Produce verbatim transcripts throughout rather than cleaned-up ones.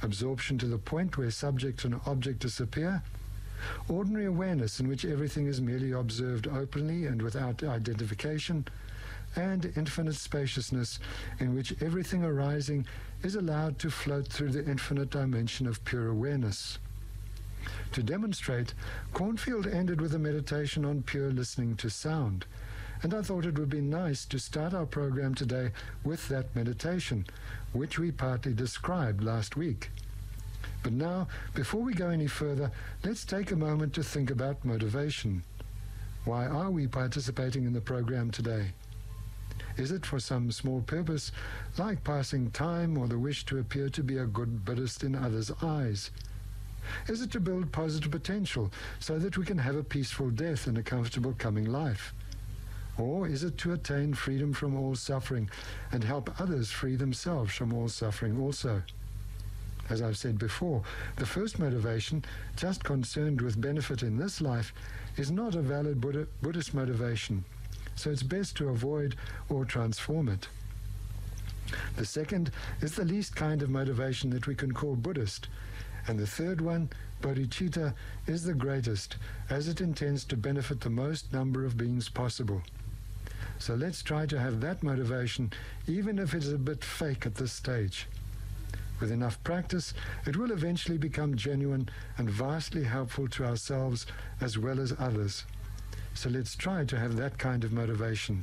absorption to the point where subject and object disappear, ordinary awareness in which everything is merely observed openly and without identification, and infinite spaciousness in which everything arising is allowed to float through the infinite dimension of pure awareness. To demonstrate, Cornfield ended with a meditation on pure listening to sound, and I thought it would be nice to start our program today with that meditation, which we partly described last week. But now, before we go any further, let's take a moment to think about motivation. Why are we participating in the program today? Is it for some small purpose, like passing time or the wish to appear to be a good Buddhist in others' eyes? Is it to build positive potential so that we can have a peaceful death and a comfortable coming life? Or is it to attain freedom from all suffering and help others free themselves from all suffering also? As I've said before, the first motivation, just concerned with benefit in this life, is not a valid Buddha, Buddhist motivation, so it's best to avoid or transform it. The second is the least kind of motivation that we can call Buddhist, and the third one, bodhicitta, is the greatest, as it intends to benefit the most number of beings possible. So let's try to have that motivation, even if it is a bit fake at this stage. With enough practice, it will eventually become genuine and vastly helpful to ourselves as well as others. So let's try to have that kind of motivation.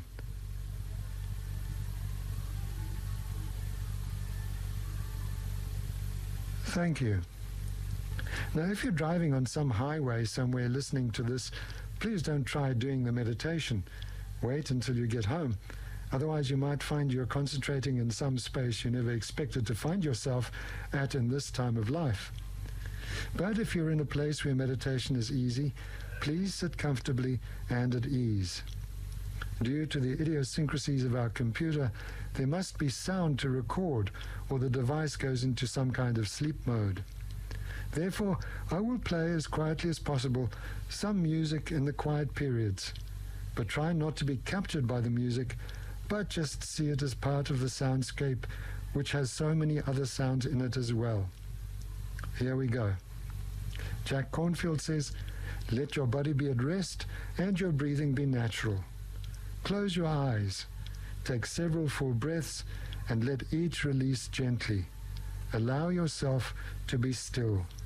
Thank you. Now, if you're driving on some highway somewhere listening to this, please don't try doing the meditation. Wait until you get home. Otherwise, you might find you're concentrating in some space you never expected to find yourself at in this time of life. But if you're in a place where meditation is easy, please sit comfortably and at ease. Due to the idiosyncrasies of our computer, there must be sound to record, or the device goes into some kind of sleep mode. Therefore, I will play as quietly as possible some music in the quiet periods, but try not to be captured by the music, but just see it as part of the soundscape, which has so many other sounds in it as well. Here we go. Jack Cornfield says, "Let your body be at rest and your breathing be natural. Close your eyes. Take several full breaths and let each release gently. Allow yourself to be still."